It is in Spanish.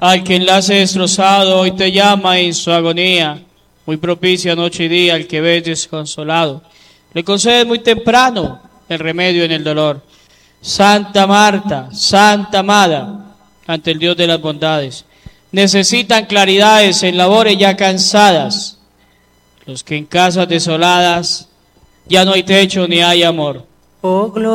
Al que enlace destrozado hoy te llama en su agonía, muy propicia noche y día al que ves desconsolado. Le concedes muy temprano el remedio en el dolor. Santa Marta, Santa amada, ante el Dios de las bondades, necesitan claridades en labores ya cansadas, los que en casas desoladas ya no hay techo ni hay amor. Oh,